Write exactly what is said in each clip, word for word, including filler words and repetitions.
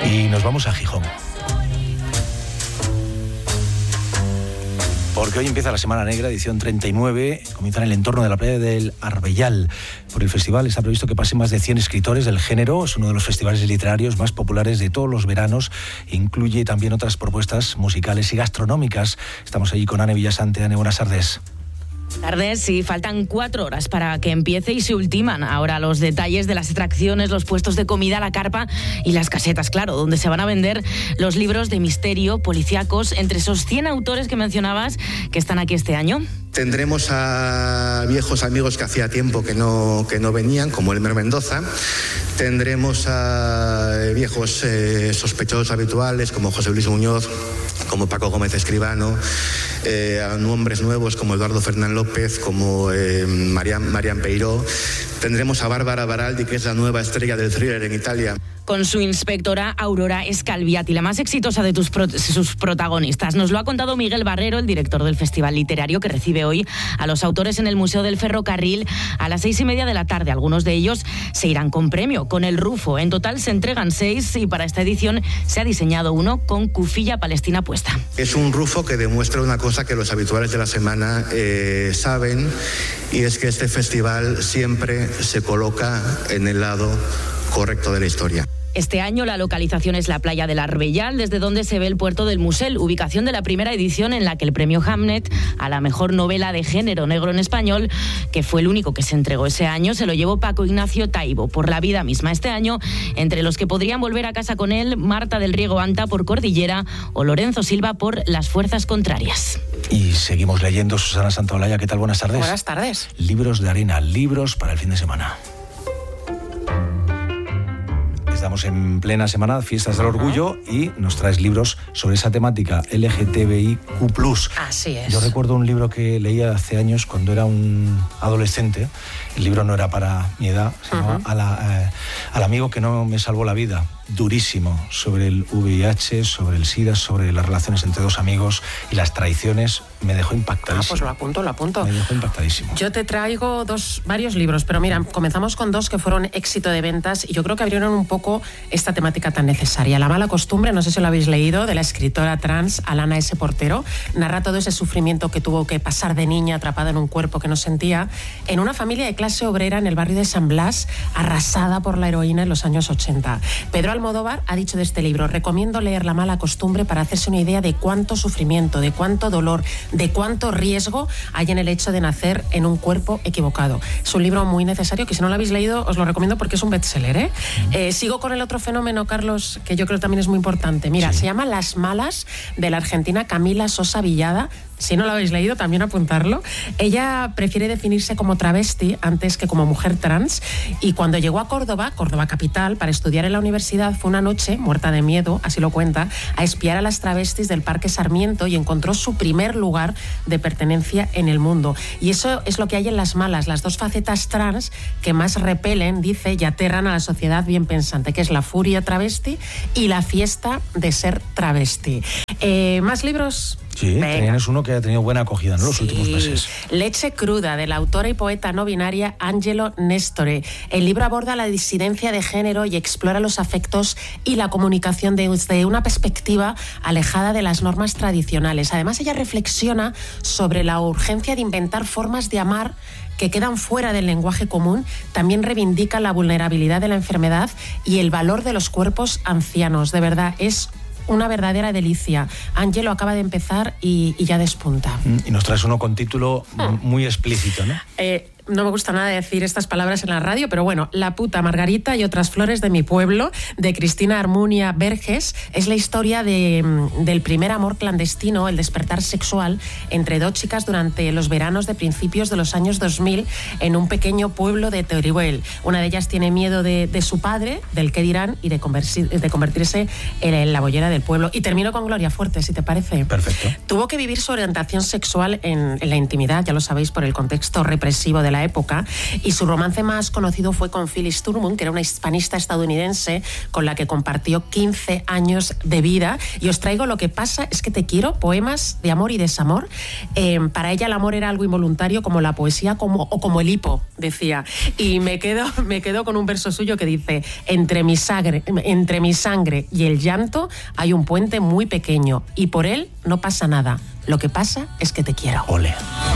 Y nos vamos a Gijón. Porque hoy empieza la Semana Negra, edición treinta y nueve, comienza en el entorno de la playa del Arbellal. Por el festival está previsto que pasen más de cien escritores del género, es uno de los festivales literarios más populares de todos los veranos, incluye también otras propuestas musicales y gastronómicas. Estamos allí con Ane Villasante. Ane, buenas tardes. Tardes, sí, faltan cuatro horas para que empiece y se ultiman ahora los detalles de las atracciones, los puestos de comida, la carpa y las casetas, claro, donde se van a vender los libros de misterio, policíacos, entre esos cien autores que mencionabas que están aquí este año. Tendremos a viejos amigos que hacía tiempo que no, que no venían, como Elmer Mendoza. Tendremos a viejos eh, sospechosos habituales, como José Luis Muñoz, como Paco Gómez Escribano, eh, a nombres nuevos como Eduardo Fernán López, como eh, Marian, Marian Peiró. Tendremos a Bárbara Baraldi, que es la nueva estrella del thriller en Italia, con su inspectora Aurora Scalviati, la más exitosa de tus pro- sus protagonistas. Nos lo ha contado Miguel Barrero, el director del Festival Literario, que recibe hoy a los autores en el Museo del Ferrocarril a las seis y media de la tarde. Algunos de ellos se irán con premio, con el Rufo. En total se entregan seis y para esta edición se ha diseñado uno con cufilla palestina puesta. Es un Rufo que demuestra una cosa que los habituales de la semana eh, saben, y es que este festival siempre se coloca en el lado correcto de la historia. Este año la localización es la playa del Arbellal, desde donde se ve el puerto del Musel, ubicación de la primera edición en la que el premio Hamnet a la mejor novela de género negro en español, que fue el único que se entregó ese año, se lo llevó Paco Ignacio Taibo por La vida misma. Este año, entre los que podrían volver a casa con él, Marta del Riego Anta por Cordillera o Lorenzo Silva por Las fuerzas contrarias. Y seguimos leyendo. Susana Santaolalla, ¿qué tal? Buenas tardes. Buenas tardes. Libros de arena, libros para el fin de semana. Estamos en plena semana, Fiestas del Orgullo, y nos traes libros sobre esa temática L G T B I Q plus. Así es. Yo recuerdo un libro que leía hace años cuando era un adolescente. El libro no era para mi edad, se llamaba uh-huh. a la, eh, Al amigo que no me salvó la vida. Durísimo, sobre el V I H, sobre el SIDA, sobre las relaciones entre dos amigos y las traiciones. Me dejó impactadísimo. Ah, pues lo apunto, lo apunto. Me dejó impactadísimo. Yo te traigo dos, varios libros, pero mira, comenzamos con dos que fueron éxito de ventas y yo creo que abrieron un poco esta temática tan necesaria. La mala costumbre, no sé si lo habéis leído, de la escritora trans Alana S. Portero. Narra todo ese sufrimiento que tuvo que pasar de niña atrapada en un cuerpo que no sentía, en una familia de clase obrera en el barrio de San Blas, arrasada por la heroína en los años ochenta. Pedro Almodóvar ha dicho de este libro: recomiendo leer La mala costumbre para hacerse una idea de cuánto sufrimiento, de cuánto dolor, de cuánto riesgo hay en el hecho de nacer en un cuerpo equivocado. Es un libro muy necesario que si no lo habéis leído os lo recomiendo porque es un bestseller, ¿eh? Mm. Eh, sigo con el otro fenómeno, Carlos, que yo creo también es muy importante. Mira, sí. Se llama Las malas, de la argentina Camila Sosa Villada. Si no lo habéis leído, también apuntarlo. Ella prefiere definirse como travesti antes que como mujer trans, y cuando llegó a Córdoba, Córdoba capital, para estudiar en la universidad, fue una noche, muerta de miedo, así lo cuenta, a espiar a las travestis del Parque Sarmiento y encontró su primer lugar de pertenencia en el mundo. Y eso es lo que hay en Las malas, las dos facetas trans que más repelen, dice, y aterran a la sociedad bien pensante, que es la furia travesti y la fiesta de ser travesti. Eh, ¿Más libros? Sí, tienes uno que ha tenido buena acogida, ¿no?, los sí. últimos meses. Leche cruda, de la autora y poeta no binaria Angelo Nestore. El libro aborda la disidencia de género y explora los afectos y la comunicación desde una perspectiva alejada de las normas tradicionales. Además, ella reflexiona sobre la urgencia de inventar formas de amar que quedan fuera del lenguaje común. También reivindica la vulnerabilidad de la enfermedad y el valor de los cuerpos ancianos. De verdad, es una verdadera delicia. Angelo acaba de empezar y, y ya despunta. Y nos traes uno con título hmm. muy explícito, ¿no? Eh, no me gusta nada decir estas palabras en la radio, pero bueno, La puta Margarita y otras flores de mi pueblo, de Cristina Armunia Verges, es la historia de, del primer amor clandestino, el despertar sexual entre dos chicas durante los veranos de principios de los años dos mil en un pequeño pueblo de Teruel. Una de ellas tiene miedo de, de su padre, del qué dirán, y de, convertir, de convertirse en la boyera del pueblo. Y termino con Gloria Fuerte, si te parece. Perfecto. Tuvo que vivir su orientación sexual en, en la intimidad, ya lo sabéis, por el contexto represivo de la la época, y su romance más conocido fue con Phyllis Turman, que era una hispanista estadounidense con la que compartió quince años de vida. Y os traigo Lo que pasa es que te quiero, poemas de amor y desamor. Eh, para ella el amor era algo involuntario, como la poesía como, o como el hipo, decía. Y me quedo, me quedo con un verso suyo que dice: entre mi sangre, entre mi sangre y el llanto hay un puente muy pequeño, y por él no pasa nada. Lo que pasa es que te quiero. Ole.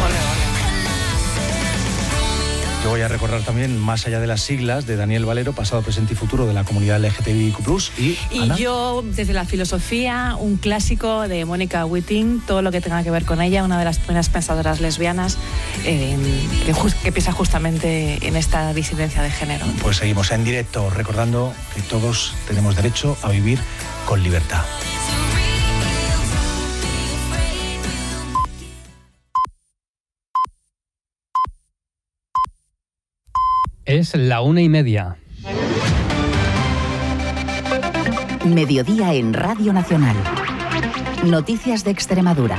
Yo voy a recordar también Más allá de las siglas, de Daniel Valero, pasado, presente y futuro de la comunidad L G T B I Q plus. Y, y Ana. Yo, desde la filosofía, un clásico de Mónica Witting, todo lo que tenga que ver con ella, una de las primeras pensadoras lesbianas eh, que, just, que piensa justamente en esta disidencia de género. Pues seguimos en directo, recordando que todos tenemos derecho a vivir con libertad. Es la una y media. Mediodía en Radio Nacional. Noticias de Extremadura.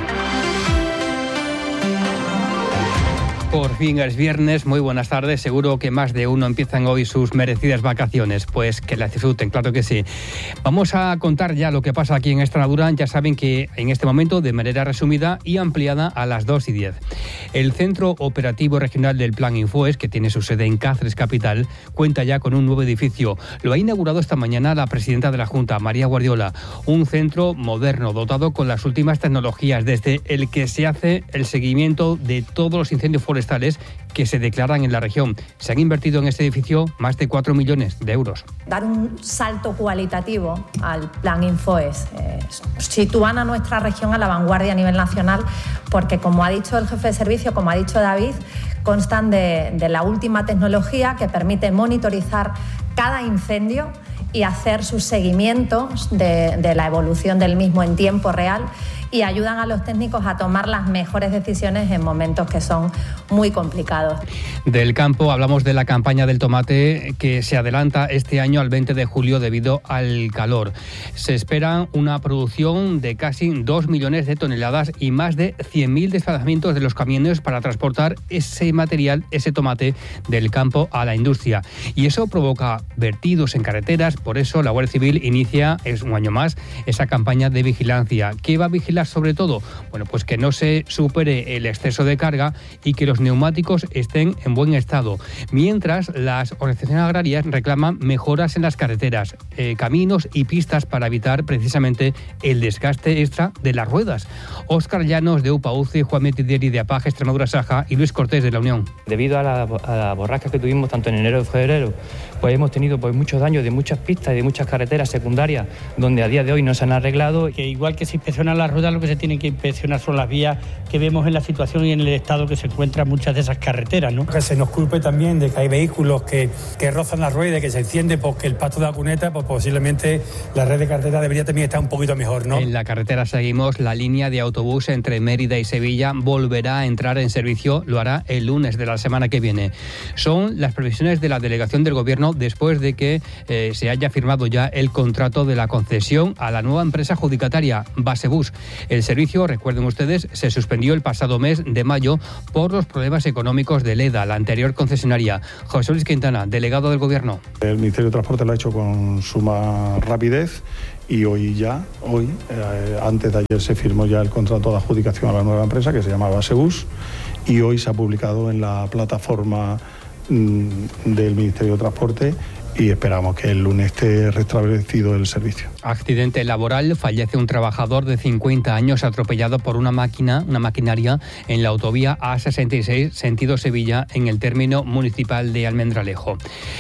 Por fin es viernes, muy buenas tardes. Seguro que más de uno empiezan hoy sus merecidas vacaciones, pues que las disfruten, claro que sí. Vamos a contar ya lo que pasa aquí en Extremadura. Ya saben que en este momento, de manera resumida y ampliada, a las dos y diez. El Centro Operativo Regional del Plan Infoes, que tiene su sede en Cáceres capital, cuenta ya con un nuevo edificio. Lo ha inaugurado esta mañana la presidenta de la Junta, María Guardiola. Un centro moderno, dotado con las últimas tecnologías, desde el que se hace el seguimiento de todos los incendios forestales que se declaran en la región. Se han invertido en este edificio más de cuatro millones de euros. Dar un salto cualitativo al Plan Infoes, eh, sitúan a nuestra región a la vanguardia a nivel nacional, porque, como ha dicho el jefe de servicio, como ha dicho David, constan de, de la última tecnología que permite monitorizar cada incendio y hacer su seguimiento de, de la evolución del mismo en tiempo real, y ayudan a los técnicos a tomar las mejores decisiones en momentos que son muy complicados. Del campo hablamos de la campaña del tomate, que se adelanta este año al veinte de julio debido al calor. Se espera una producción de casi dos millones de toneladas y más de cien mil desplazamientos de los camiones para transportar ese material, ese tomate, del campo a la industria. Y eso provoca vertidos en carreteras. Por eso la Guardia Civil inicia, es un año más, esa campaña de vigilancia. ¿Qué va a vigilar sobre todo? Bueno, pues que no se supere el exceso de carga y que los neumáticos estén en buen estado. Mientras, las organizaciones agrarias reclaman mejoras en las carreteras, eh, caminos y pistas para evitar precisamente el desgaste extra de las ruedas. Óscar Llanos de UPAUCE, Juan Metidieri de APAGE Extremadura Saja y Luis Cortés de la Unión. Debido a la, a la borrasca que tuvimos tanto en enero y febrero, pues hemos tenido pues muchos daños de muchas pistas y de muchas carreteras secundarias donde a día de hoy no se han arreglado. Que igual que se inspeccionan las ruedas, lo que se tiene que inspeccionar son las vías que vemos en la situación y en el estado que se encuentran muchas de esas carreteras, ¿no? Que se nos culpe también de que hay vehículos que, que rozan la rueda y que se enciende porque el pasto de la cuneta, pues posiblemente la red de carretera debería también estar un poquito mejor, ¿no? En la carretera seguimos. La línea de autobús entre Mérida y Sevilla volverá a entrar en servicio, lo hará el lunes de la semana que viene. Son las previsiones de la delegación del Gobierno después de que eh, se haya firmado ya el contrato de la concesión a la nueva empresa adjudicataria, Basebus. El servicio, recuerden ustedes, se suspendió el pasado mes de mayo por los problemas económicos de Leda, la anterior concesionaria. José Luis Quintana, delegado del Gobierno. El Ministerio de Transporte lo ha hecho con suma rapidez y hoy ya, hoy, eh, antes de ayer se firmó ya el contrato de adjudicación a la nueva empresa que se llama Basebus y hoy se ha publicado en la plataforma mmm, del Ministerio de Transporte y esperamos que el lunes esté restablecido el servicio. Accidente laboral, fallece un trabajador de cincuenta años atropellado por una máquina, una maquinaria en la autovía A sesenta y seis, sentido Sevilla, en el término municipal de Almendralejo.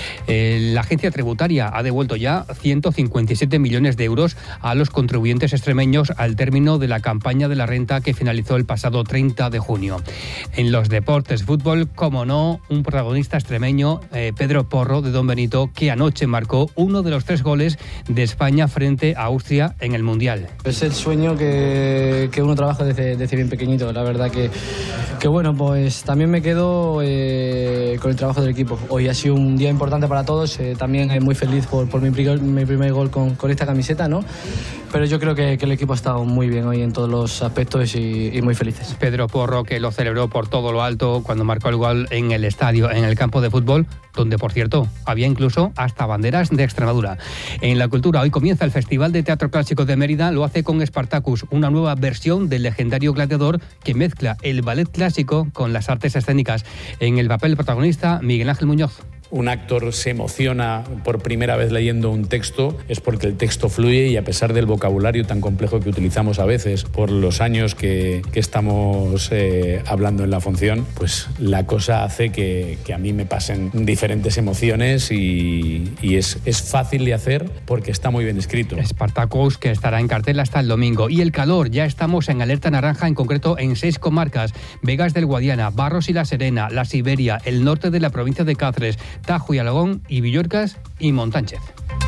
Eh, la agencia tributaria ha devuelto ya ciento cincuenta y siete millones de euros a los contribuyentes extremeños al término de la campaña de la renta que finalizó el pasado treinta de junio. En los deportes, fútbol, como no, un protagonista extremeño, eh, Pedro Porro, de Don Benito, que anoche marcó uno de los tres goles de España frente a Austria en el Mundial. Es el sueño que, que uno trabaja desde, desde bien pequeñito. La verdad que, que bueno, pues también me quedo eh, con el trabajo del equipo. Hoy ha sido un día importante para todos. Eh, también muy feliz por, por mi, primer, mi primer gol con, con esta camiseta, ¿no? pero yo creo que, que el equipo ha estado muy bien hoy en todos los aspectos y, y muy felices. Pedro Porro, que lo celebró por todo lo alto cuando marcó el gol en el estadio, en el campo de fútbol, donde, por cierto, había incluso hasta banderas de Extremadura. En la cultura, hoy comienza el Festival de Teatro Clásico de Mérida, lo hace con Spartacus, una nueva versión del legendario gladiador que mezcla el ballet clásico con las artes escénicas. En el papel protagonista, Miguel Ángel Muñoz. Un actor se emociona por primera vez leyendo un texto es porque el texto fluye y a pesar del vocabulario tan complejo que utilizamos a veces por los años que, que estamos eh, hablando en la función, pues la cosa hace que, que a mí me pasen diferentes emociones y, y es, es fácil de hacer porque está muy bien escrito. Spartacus, que estará en cartel hasta el domingo. Y el calor, ya estamos en alerta naranja, en concreto en seis comarcas: Vegas del Guadiana, Barros y La Serena, La Siberia, el norte de la provincia de Cáceres, Tajo y Alagón y Villorcas y Montánchez.